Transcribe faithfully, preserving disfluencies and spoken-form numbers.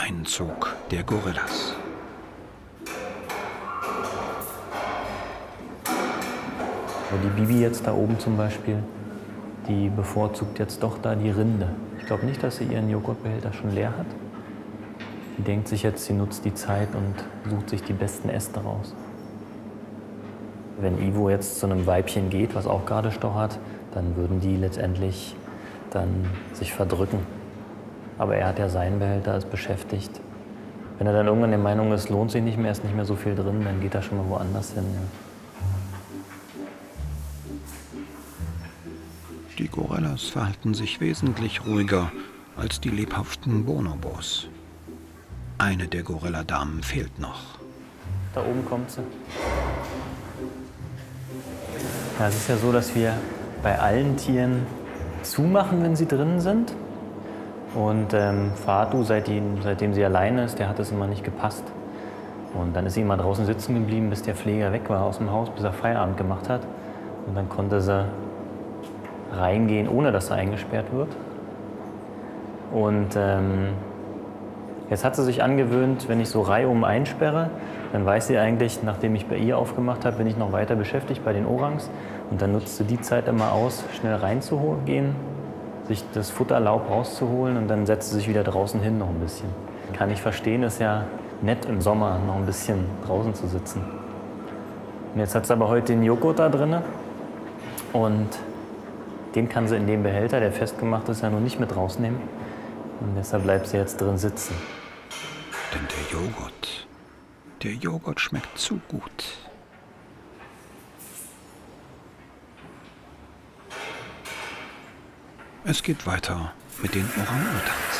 Einzug der Gorillas. Die Bibi jetzt da oben zum Beispiel, die bevorzugt jetzt doch da die Rinde. Ich glaube nicht, dass sie ihren Joghurtbehälter schon leer hat. Die denkt sich jetzt, sie nutzt die Zeit und sucht sich die besten Äste raus. Wenn Ivo jetzt zu einem Weibchen geht, was auch gerade stochert, dann würden die letztendlich dann sich verdrücken. Aber er hat ja seinen Behälter, ist beschäftigt. Wenn er dann irgendwann der Meinung ist, lohnt sich nicht mehr, ist nicht mehr so viel drin, dann geht er schon mal woanders hin. Ja. Die Gorillas verhalten sich wesentlich ruhiger als die lebhaften Bonobos. Eine der Gorilladamen fehlt noch. Da oben kommt sie. Ja, es ist ja so, dass wir bei allen Tieren zumachen, wenn sie drinnen sind. Und ähm, Fatu, seitdem, seitdem sie alleine ist, der hat es immer nicht gepasst. Und dann ist sie immer draußen sitzen geblieben, bis der Pfleger weg war aus dem Haus, bis er Feierabend gemacht hat. Und dann konnte sie reingehen, ohne dass sie eingesperrt wird. Und ähm, jetzt hat sie sich angewöhnt, wenn ich so reihum einsperre, dann weiß sie eigentlich, nachdem ich bei ihr aufgemacht habe, bin ich noch weiter beschäftigt bei den Orangs. Und dann nutzt sie die Zeit immer aus, schnell reinzugehen, sich das Futterlaub rauszuholen und dann setzt sie sich wieder draußen hin noch ein bisschen. Kann ich verstehen, ist ja nett im Sommer noch ein bisschen draußen zu sitzen. Und jetzt hat sie aber heute den Joghurt da drin und den kann sie in dem Behälter, der festgemacht ist, ja noch nicht mit rausnehmen. Und deshalb bleibt sie jetzt drin sitzen. Denn der Joghurt, der Joghurt schmeckt zu gut. Es geht weiter mit den Orang-Utans.